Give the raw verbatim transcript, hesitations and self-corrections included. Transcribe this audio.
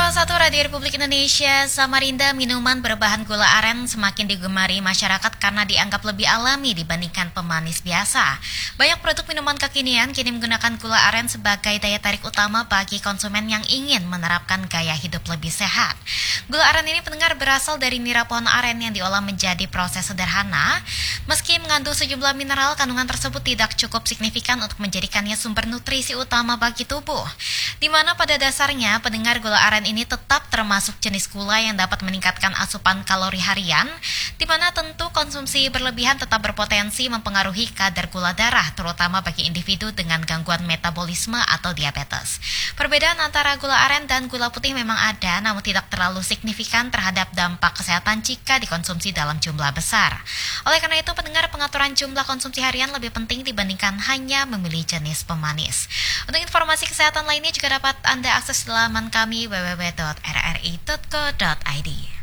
Salah satu radio Republik Indonesia, Samarinda, minuman berbahan gula aren semakin digemari masyarakat karena dianggap lebih alami dibandingkan pemanis biasa. Banyak produk minuman kekinian kini menggunakan gula aren sebagai daya tarik utama bagi konsumen yang ingin menerapkan gaya hidup lebih sehat. Gula aren ini pendengar berasal dari nira pohon aren yang diolah menjadi proses sederhana. Meski mengandung sejumlah mineral, kandungan tersebut tidak cukup signifikan untuk menjadikannya sumber nutrisi utama bagi tubuh. Di mana pada dasarnya pendengar gula aren ini tetap termasuk jenis gula yang dapat meningkatkan asupan kalori harian, di mana tentu konsumsi berlebihan tetap berpotensi mempengaruhi kadar gula darah, terutama bagi individu dengan gangguan metabolisme atau diabetes. Perbedaan antara gula aren dan gula putih memang ada, namun tidak terlalu signifikan terhadap dampak kesehatan jika dikonsumsi dalam jumlah besar. Oleh karena itu, pendengar, pengaturan jumlah konsumsi harian lebih penting dibandingkan hanya memilih jenis pemanis. Untuk informasi kesehatan lainnya juga dapat Anda akses di laman kami w w w titik r r i titik co titik i d.